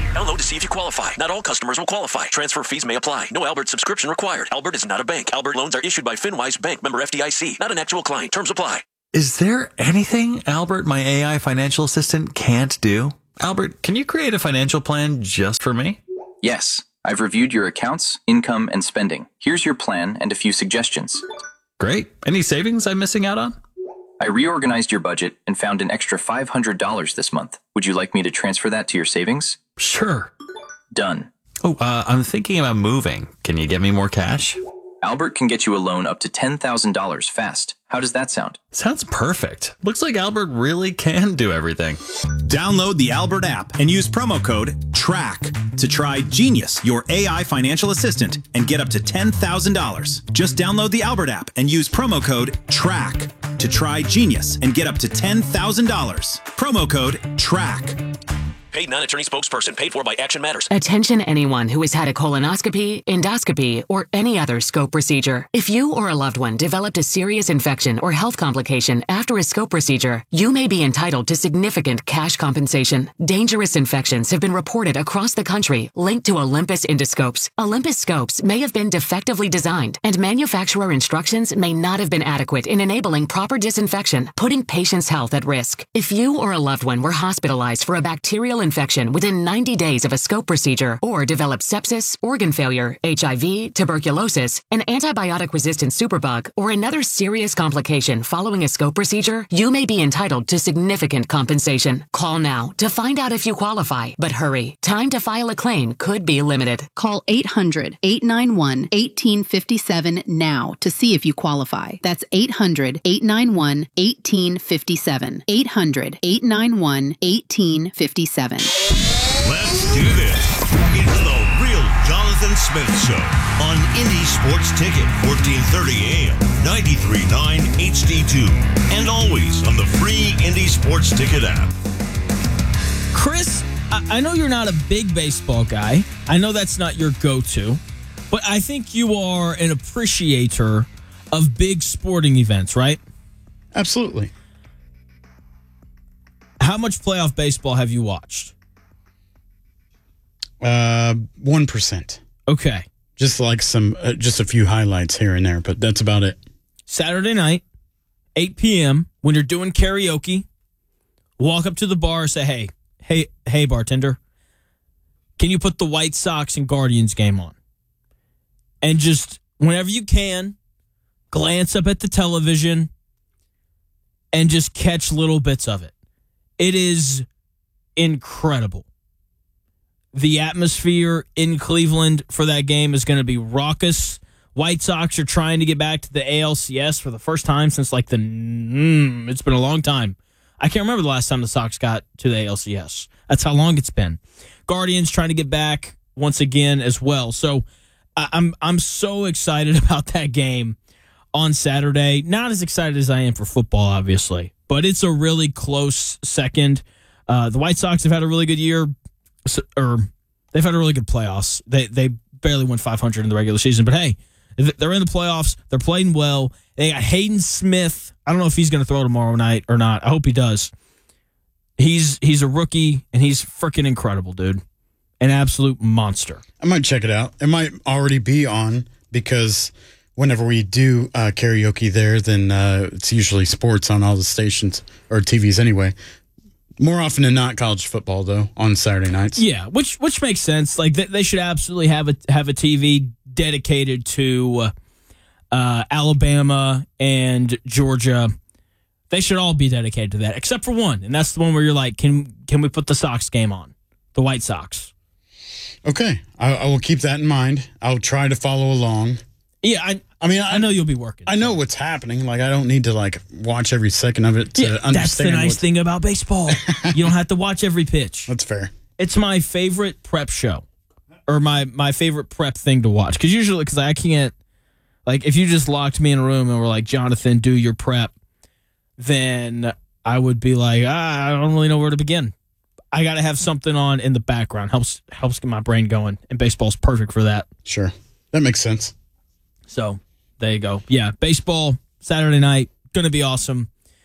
Download to see if you qualify. Not all customers will qualify. Transfer fees may apply. No Albert subscription required. Albert is not a bank. Albert loans are issued by FinWise Bank, member F D I C. Not an actual client. Terms apply. Is there anything Albert, my A I financial assistant, can't do? Albert, can you create a financial plan just for me? Yes. I've reviewed your accounts, income, and spending. Here's your plan and a few suggestions. Great. Any savings I'm missing out on? I reorganized your budget and found an extra five hundred dollars this month. Would you like me to transfer that to your savings? Sure. Done. Oh, uh, I'm thinking about moving. Can you get me more cash? Albert can get you a loan up to ten thousand dollars fast. How does that sound? Sounds perfect. Looks like Albert really can do everything. Download the Albert app and use promo code TRACK to try Genius, your A I financial assistant, and get up to ten thousand dollars. Just download the Albert app and use promo code TRACK to try Genius and get up to ten thousand dollars. Promo code TRACK. Paid non-attorney spokesperson. Paid for by Action Matters. Attention anyone who has had a colonoscopy, endoscopy, or any other scope procedure. If you or a loved one developed a serious infection or health complication after a scope procedure, you may be entitled to significant cash compensation. Dangerous infections have been reported across the country linked to Olympus endoscopes. Olympus scopes may have been defectively designed, and manufacturer instructions may not have been adequate in enabling proper disinfection, putting patients' health at risk. If you or a loved one were hospitalized for a bacterial infection within ninety days of a scope procedure, or developed sepsis, organ failure, H I V, tuberculosis, an antibiotic-resistant superbug, or another serious complication following a scope procedure, you may be entitled to significant compensation. Call now to find out if you qualify, but hurry. Time to file a claim could be limited. Call eight hundred, eight nine one, one eight five seven now to see if you qualify. That's eight hundred, eight nine one, one eight five seven. eight hundred, eight nine one, one eight five seven. Let's do this. It's the Real Jonathan Smith Show on Indy Sports Ticket, fourteen thirty A M, ninety-three point nine H D two, and always on the free Indy Sports Ticket app. Chris, I know you're not a big baseball guy. I know that's not your go-to, but I think you are an appreciator of big sporting events, right? Absolutely. How much playoff baseball have you watched? Uh, one percent. Okay. Just like some, uh, just a few highlights here and there, but that's about it. Saturday night, eight p.m., when you're doing karaoke, walk up to the bar and say, hey, hey, hey, bartender, can you put the White Sox and Guardians game on? And just, whenever you can, glance up at the television and just catch little bits of it. It is incredible. The atmosphere in Cleveland for that game is going to be raucous. White Sox are trying to get back to the A L C S for the first time since like the... Mm, it's been a long time. I can't remember the last time the Sox got to the A L C S. That's how long it's been. Guardians trying to get back once again as well. So I, I'm I'm so excited about that game on Saturday. Not as excited as I am for football, obviously, but it's a really close second. Uh, the White Sox have had a really good year, or they've had a really good playoffs. They they barely went five hundred in the regular season, but hey, they're in the playoffs. They're playing well. They got Hayden Smith. I don't know if he's going to throw tomorrow night or not. I hope he does. He's he's a rookie, and he's freaking incredible, dude. An absolute monster. I might check it out. It might already be on because whenever we do uh, karaoke there, then uh, it's usually sports on all the stations or T Vs anyway. More often than not, college football though on Saturday nights. Yeah, which which makes sense. Like they, they should absolutely have a have a T V dedicated to uh, Alabama and Georgia. They should all be dedicated to that, except for one, and that's the one where you're like, can can we put the Sox game on, the White Sox? Okay, I, I will keep that in mind. I'll try to follow along. Yeah, I I mean, I, I know you'll be working. I know what's happening. Like, I don't need to like watch every second of it to yeah, understand. That's the nice thing about baseball. You don't have to watch every pitch. That's fair. It's my favorite prep show, or my my favorite prep thing to watch. Because usually, because I can't, like, if you just locked me in a room and were like, Jonathan, do your prep, then I would be like, ah, I don't really know where to begin. I got to have something on in the background. Helps helps get my brain going, and baseball's perfect for that. Sure, that makes sense. So there you go. Yeah, baseball Saturday night, gonna be awesome.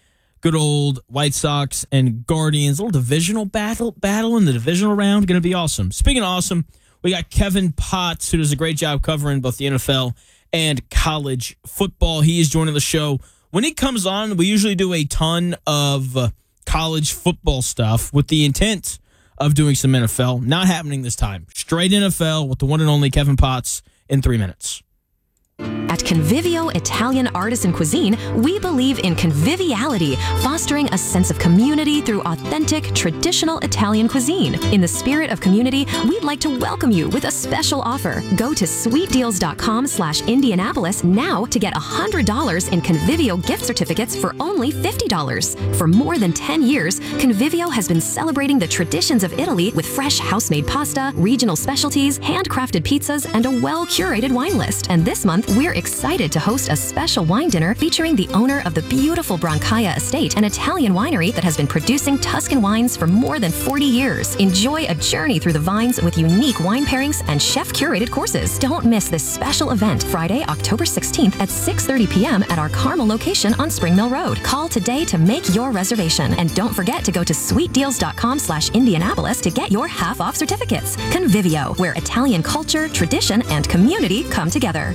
good old White Sox and Guardians. A little divisional battle battle in the divisional round. Going to be awesome. Speaking of awesome, we got Kevin Potts, who does a great job covering both the N F L and college football. He is joining the show. When he comes on, we usually do a ton of uh, college football stuff with the intent of doing some N F L. Not happening this time. Straight N F L with the one and only Kevin Potts in three minutes. At Convivio Italian Artisan Cuisine, we believe in conviviality, fostering a sense of community through authentic, traditional Italian cuisine. In the spirit of community, we'd like to welcome you with a special offer. Go to sweetdeals.com slash Indianapolis now to get one hundred dollars in Convivio gift certificates for only fifty dollars. For more than ten years, Convivio has been celebrating the traditions of Italy with fresh house-made pasta, regional specialties, handcrafted pizzas, and a well-curated wine list. And this month, we're excited to host a special wine dinner featuring the owner of the beautiful Brancaia Estate, an Italian winery that has been producing Tuscan wines for more than forty years. Enjoy a journey through the vines with unique wine pairings and chef-curated courses. Don't miss this special event, Friday, October sixteenth at six thirty p.m. at our Carmel location on Spring Mill Road. Call today to make your reservation. And don't forget to go to sweetdeals.com slash Indianapolis to get your half-off certificates. Convivio, where Italian culture, tradition, and community come together.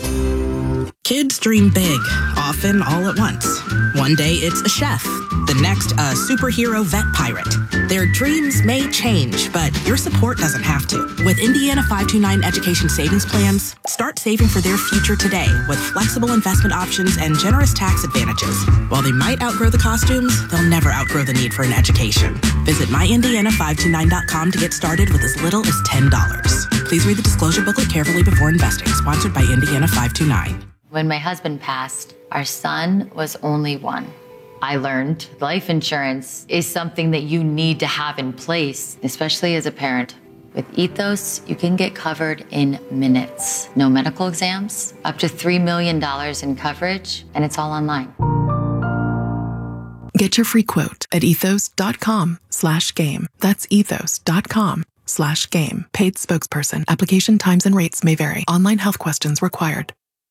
Kids dream big, often all at once. One day it's a chef, the next a superhero vet pirate. Their dreams may change, but your support doesn't have to. With Indiana five two nine Education Savings Plans, start saving for their future today with flexible investment options and generous tax advantages. While they might outgrow the costumes, they'll never outgrow the need for an education. Visit my indiana five two nine dot com to get started with as little as ten dollars. Please read the disclosure booklet carefully before investing. Sponsored by Indiana five two nine. When my husband passed, our son was only one. I learned life insurance is something that you need to have in place, especially as a parent. With Ethos, you can get covered in minutes. No medical exams, up to three million dollars in coverage, and it's all online. Get your free quote at ethos.com slash game. That's ethos.com slash game. Paid spokesperson. Application times and rates may vary. Online health questions required.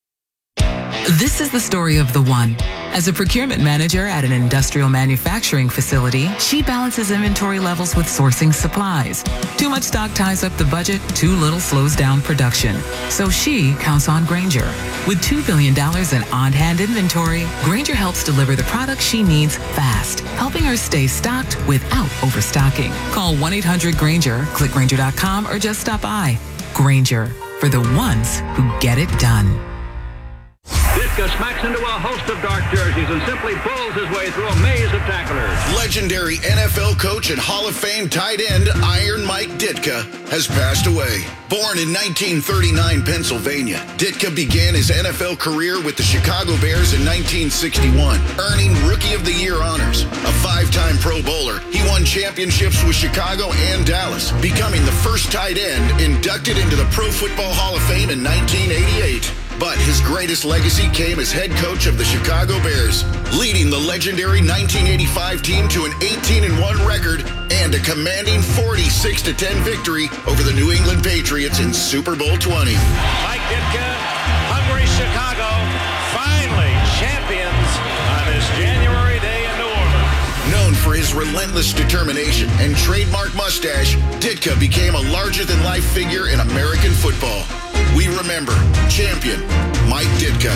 This is the story of the one. As a procurement manager at an industrial manufacturing facility, she balances inventory levels with sourcing supplies. Too much stock ties up the budget, too little slows down production. So she counts on Grainger. With two billion dollars in on-hand inventory, Grainger helps deliver the products she needs fast, helping her stay stocked without overstocking. Call one eight hundred Grainger, click Grainger dot com, or just stop by. Grainger, for the ones who get it done. Ditka smacks into a host of dark jerseys and simply pulls his way through a maze of tacklers. Legendary N F L coach and Hall of Fame tight end Iron Mike Ditka has passed away. Born in nineteen thirty-nine, Pennsylvania, Ditka began his N F L career with the Chicago Bears in nineteen sixty-one, earning Rookie of the Year honors. A five-time Pro Bowler, he won championships with Chicago and Dallas, becoming the first tight end inducted into the Pro Football Hall of Fame in nineteen eighty-eight. But his greatest legacy came as head coach of the Chicago Bears, leading the legendary nineteen eighty-five team to an eighteen and one record and a commanding forty-six to ten victory over the New England Patriots in Super Bowl twenty. Mike Ditka, hungry Chicago, finally champions on this January day in New Orleans. Known for his relentless determination and trademark mustache, Ditka became a larger-than-life figure in American football. We remember champion Mike Ditka.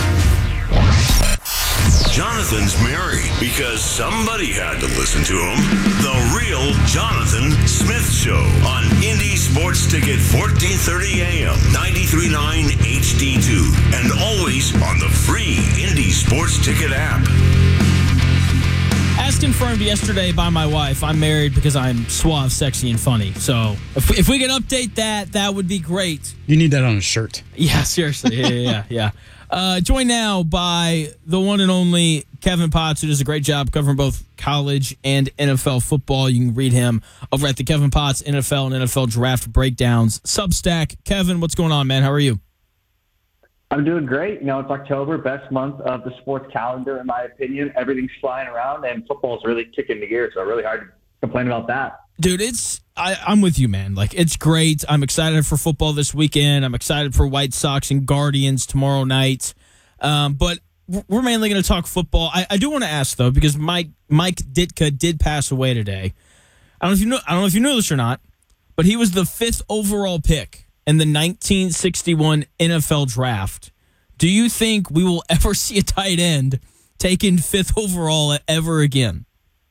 Jonathan's married because somebody had to listen to him. The Real Jonathan Smith Show on Indy Sports Ticket, fourteen thirty A M, ninety-three point nine H D two, and always on the free Indy Sports Ticket app. As confirmed yesterday by my wife, I'm married because I'm suave, sexy, and funny. So if, if we could update that, that would be great. You need that on a shirt. Yeah, seriously. Yeah, yeah, yeah. yeah. Uh, joined now by the one and only Kevin Potts, who does a great job covering both college and N F L football. You can read him over at the Kevin Potts N F L and N F L Draft Breakdowns Substack. Kevin, what's going on, man? How are you? I'm doing great. You know, it's October, best month of the sports calendar, in my opinion. Everything's flying around, and football's really kicking into gear, so really hard to complain about that. Dude, it's I, I'm with you, man. Like, it's great. I'm excited for football this weekend. I'm excited for White Sox and Guardians tomorrow night. Um, but we're mainly going to talk football. I, I do want to ask though, because Mike Mike Ditka did pass away today. I don't know if you know. I don't know if you knew this or not, but he was the fifth overall pick in the nineteen sixty-one N F L draft. Do you think we will ever see a tight end taken fifth overall ever again?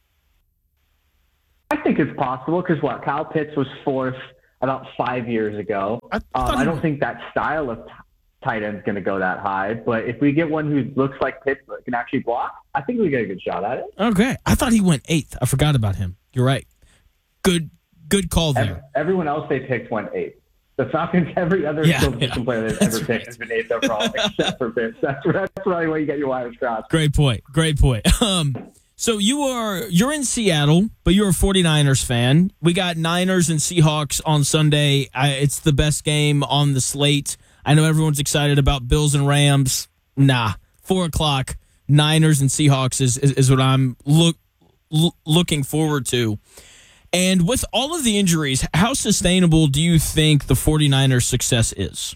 I think it's possible because what Kyle Pitts was fourth about five years ago. I, um, I don't think that style of t- tight end is going to go that high. But if we get one who looks like Pitts but can actually block, I think we get a good shot at it. Okay, I thought he went eighth. I forgot about him. You're right. Good, good call there. Every, everyone else they picked went eighth. The Falcons, every other yeah, skill yeah. player they've ever picked has been eighth overall, except for Pitts. That's that's probably where you get your wires crossed. Great point. Great point. Um, so you are you're in Seattle, but you're a 49ers fan. We got Niners and Seahawks on Sunday. I, it's the best game on the slate. I know everyone's excited about Bills and Rams. Nah, four o'clock. Niners and Seahawks is is, is what I'm look l- looking forward to. And with all of the injuries, how sustainable do you think the 49ers' success is?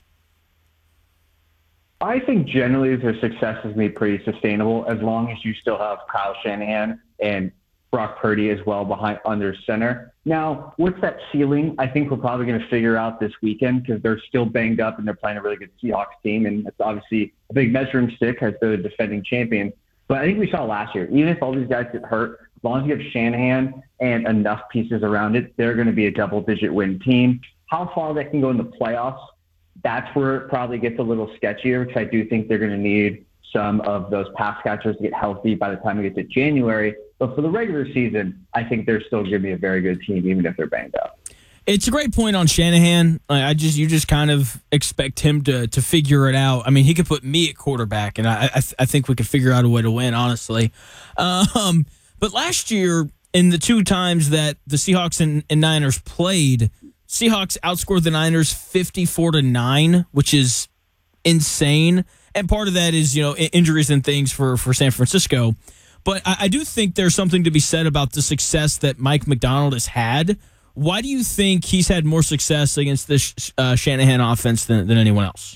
I think generally their success is going to be pretty sustainable as long as you still have Kyle Shanahan and Brock Purdy as well behind under center. Now, what's that ceiling? I think we're probably going to figure out this weekend because they're still banged up and they're playing a really good Seahawks team, and it's obviously a big measuring stick as they're the defending champion. But I think we saw last year, even if all these guys get hurt, as long as you have Shanahan and enough pieces around it, they're going to be a double-digit win team. How far that can go in the playoffs, that's where it probably gets a little sketchier because I do think they're going to need some of those pass catchers to get healthy by the time we get to January. But for the regular season, I think they're still going to be a very good team, even if they're banged up. It's a great point on Shanahan. I just you just kind of expect him to to figure it out. I mean, he could put me at quarterback, and I I, I think we could figure out a way to win, honestly. Um, but last year, in the two times that the Seahawks and, and Niners played, Seahawks outscored the Niners fifty-four to nine, which is insane. And part of that is, you know, injuries and things for, for San Francisco. But I, I do think there's something to be said about the success that Mike Macdonald has had. Why do you think he's had more success against this uh, Shanahan offense than, than anyone else?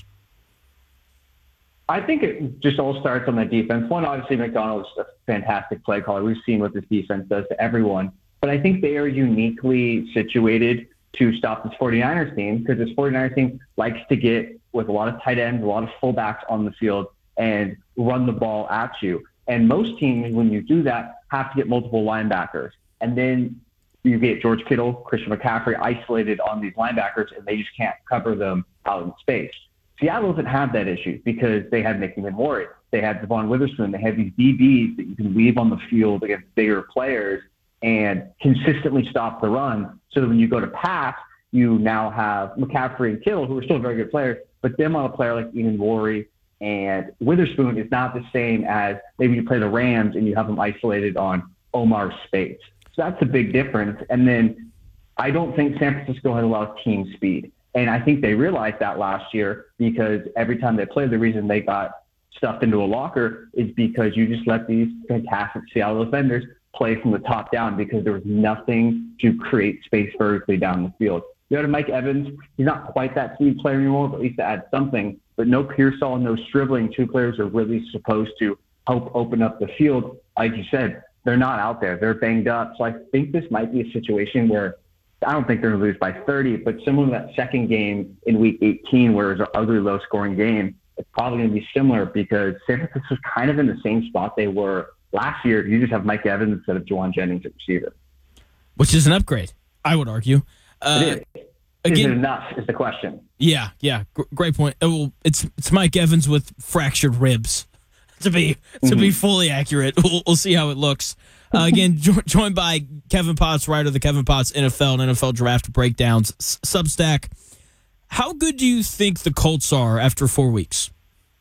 I think it just all starts on the defense. One, obviously, Macdonald is a fantastic play caller. We've seen what this defense does to everyone. But I think they are uniquely situated to stop this 49ers team because this 49ers team likes to get with a lot of tight ends, a lot of fullbacks on the field, and run the ball at you. And most teams, when you do that, have to get multiple linebackers. And then you get George Kittle, Christian McCaffrey isolated on these linebackers, and they just can't cover them out in space. Seattle doesn't have that issue because they had Nick Warren. They had Devon Witherspoon. They had these D Bs that you can leave on the field against bigger players and consistently stop the run. So that when you go to pass, you now have McCaffrey and Kittle, who are still very good players, but them on a player like Ian Worry and Witherspoon is not the same as maybe you play the Rams and you have them isolated on Omar Speights. So that's a big difference. And then I don't think San Francisco had a lot of team speed. And I think they realized that last year because every time they played, the reason they got stuffed into a locker is because you just let these fantastic Seattle defenders play from the top down because there was nothing to create space vertically down the field. You go to Mike Evans. He's not quite that speed player anymore, but at least to add something. But no Pearsall, no Stribling. Two players are really supposed to help open up the field. Like you said, they're not out there. They're banged up. So I think this might be a situation where I don't think they're going to lose by thirty, but similar to that second game in week eighteen where it was an ugly, low-scoring game, it's probably going to be similar because San Francisco's kind of in the same spot they were last year. You just have Mike Evans instead of Juwan Jennings at receiver. Which is an upgrade, I would argue. Uh, it is. Again, is it enough is the question. Yeah, yeah, G- great point. Uh, well, it's it's Mike Evans with fractured ribs, to be to mm-hmm. be fully accurate. We'll, we'll see how it looks. Uh, again, jo- joined by Kevin Potts, writer of the Kevin Potts N F L and N F L Draft Breakdowns S- Substack. How good do you think the Colts are after four weeks?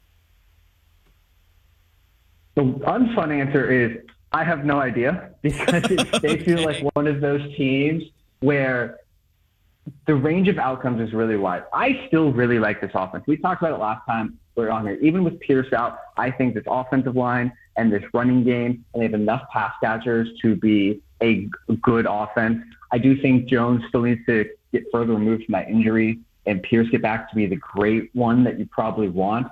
The unfun answer is I have no idea because it, they feel like one of those teams where the range of outcomes is really wide. I still really like this offense. We talked about it last time we were on here. Even with Pierce out, I think this offensive line and this running game, and they have enough pass catchers to be a good offense. I do think Jones still needs to get further removed from that injury and Pierce get back to be the great one that you probably want.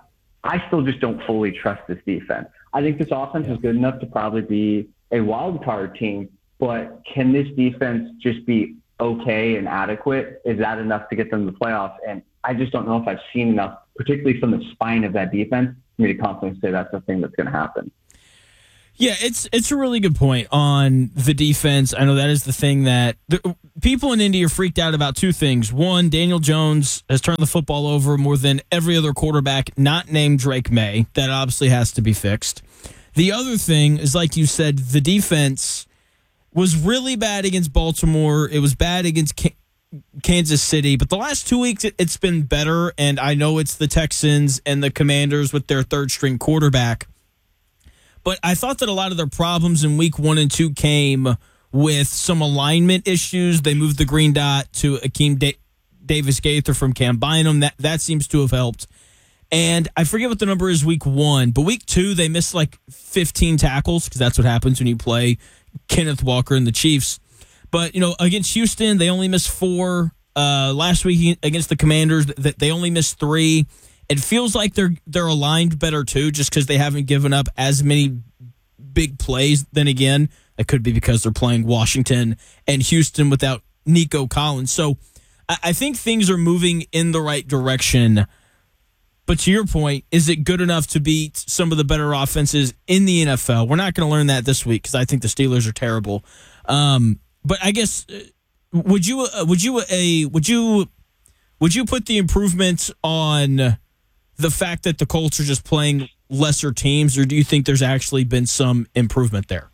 I still just don't fully trust this defense. I think this offense is good enough to probably be a wild card team, but can this defense just be okay and adequate? Is that enough to get them to the playoffs? And I just don't know if I've seen enough, particularly from the spine of that defense, for me to confidently say that's the thing that's going to happen. Yeah, it's it's a really good point on the defense. I know that is the thing that the, people in Indy are freaked out about two things. One, Daniel Jones has turned the football over more than every other quarterback not named Drake May. That obviously has to be fixed. The other thing is, like you said, the defense was really bad against Baltimore. It was bad against K- Kansas City. But the last two weeks, it, it's been better. And I know it's the Texans and the Commanders with their third-string quarterback. But I thought that a lot of their problems in week one and two came with some alignment issues. They moved the green dot to Akeem da- Davis Gaither from Cam Bynum. That, that seems to have helped. And I forget what the number is week one, but week two, they missed like fifteen tackles because that's what happens when you play Kenneth Walker and the Chiefs. But, you know, against Houston, they only missed four. Uh, last week against the Commanders, they only missed three. It feels like they're they're aligned better, too, just because they haven't given up as many big plays. Then again, it could be because they're playing Washington and Houston without Nico Collins. So I, I think things are moving in the right direction. But to your point, is it good enough to beat some of the better offenses in the N F L? We're not going to learn that this week because I think the Steelers are terrible. Um, but I guess would you uh, would you a would you would you put the improvement on the fact that the Colts are just playing lesser teams, or do you think there's actually been some improvement there?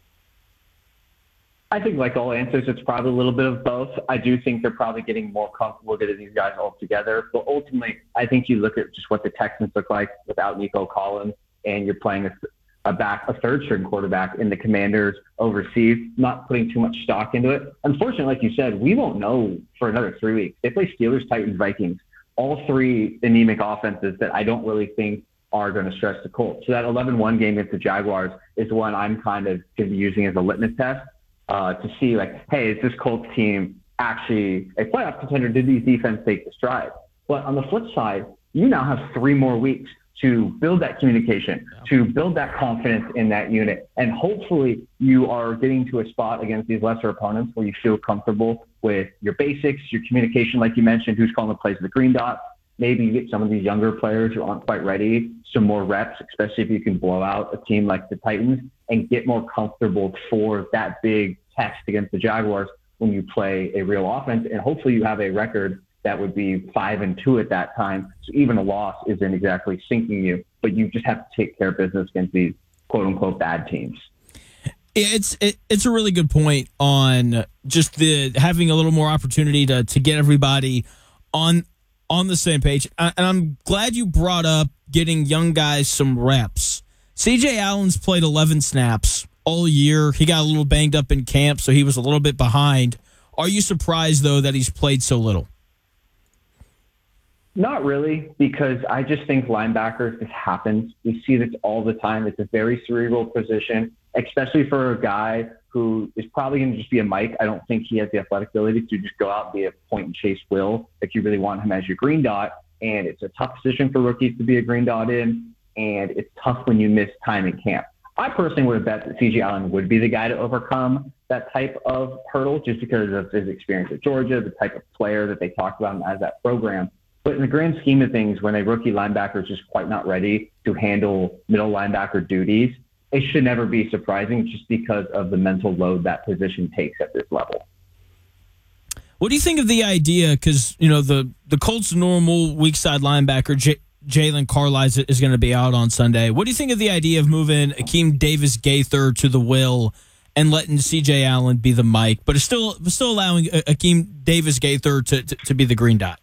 I think, like all answers, it's probably a little bit of both. I do think they're probably getting more comfortable getting these guys all together. But ultimately, I think you look at just what the Texans look like without Nico Collins, and you're playing a, a back, a third-string quarterback in the Commanders overseas, not putting too much stock into it. Unfortunately, like you said, we won't know for another three weeks. They play Steelers, Titans, Vikings, all three anemic offenses that I don't really think are going to stress the Colts. So that eleven one game against the Jaguars is one I'm kind of going to be using as a litmus test. Uh, to see, like, hey, is this Colts team actually a playoff contender? Did these defense take the stride? But on the flip side, you now have three more weeks to build that communication, to build that confidence in that unit. And hopefully you are getting to a spot against these lesser opponents where you feel comfortable with your basics, your communication, like you mentioned, who's calling the plays of the green dot. Maybe you get some of these younger players who aren't quite ready, some more reps, especially if you can blow out a team like the Titans and get more comfortable for that big test against the Jaguars when you play a real offense. And hopefully you have a record that would be five and two at that time. So even a loss isn't exactly sinking you, but you just have to take care of business against these quote unquote bad teams. It's it, it's a really good point on just the having a little more opportunity to to get everybody on on the same page. And I'm glad you brought up getting young guys some reps. C J Allen's played eleven snaps all year. He got a little banged up in camp, so he was a little bit behind. Are you surprised, though, that he's played so little? Not really, because I just think linebackers, this happens. We see this all the time. It's a very cerebral position, especially for a guy who is probably going to just be a Mike. I don't think he has the athletic ability to just go out and be a point and chase Will if you really want him as your green dot. And it's a tough position for rookies to be a green dot in, and it's tough when you miss time in camp. I personally would have bet that C J Allen would be the guy to overcome that type of hurdle just because of his experience at Georgia, the type of player that they talked about him as that program. But in the grand scheme of things, when a rookie linebacker is just quite not ready to handle middle linebacker duties, it should never be surprising just because of the mental load that position takes at this level. What do you think of the idea? Because, you know, the, the Colts' normal weak side linebacker, J- Jalen Carlisle, is going to be out on Sunday. What do you think of the idea of moving Akeem Davis Gaither to the will and letting C J Allen be the Mike, but it's still still allowing Akeem Davis Gaither to, to, to be the green dot?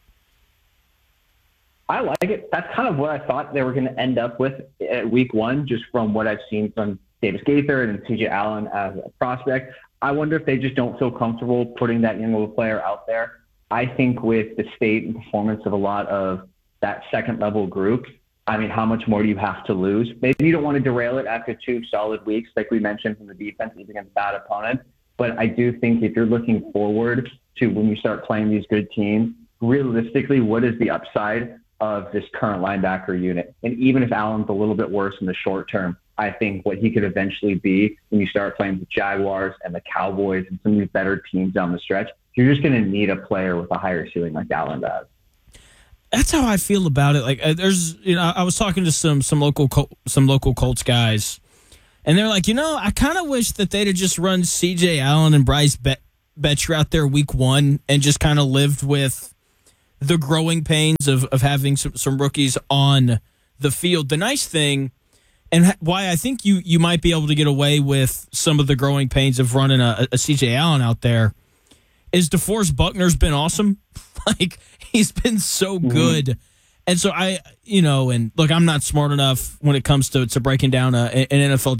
I like it. That's kind of what I thought they were going to end up with at week one, just from what I've seen from Davis Gaither and C J Allen as a prospect. I wonder if they just don't feel comfortable putting that young little player out there. I think with the state and performance of a lot of that second level group, I mean, how much more do you have to lose? Maybe you don't want to derail it after two solid weeks, like we mentioned from the defense, even against bad opponents. But I do think if you're looking forward to when you start playing these good teams, realistically, what is the upside of this current linebacker unit. And even if Allen's a little bit worse in the short term, I think what he could eventually be when you start playing the Jaguars and the Cowboys and some of these better teams down the stretch, you're just going to need a player with a higher ceiling like Allen does. That's how I feel about it. Like, uh, there's, you know, I was talking to some some local Col- some local Colts guys, and they're like, you know, I kind of wish that they'd have just run C J Allen and Bryce Bet- Betcher out there week one and just kind of lived with the growing pains of of having some, some rookies on the field. The nice thing, and why I think you you might be able to get away with some of the growing pains of running a, a C J Allen out there, is DeForest Buckner's been awesome. Like, he's been so good. Mm-hmm. And so I, you know, and look, I'm not smart enough when it comes to, to breaking down a, an N F L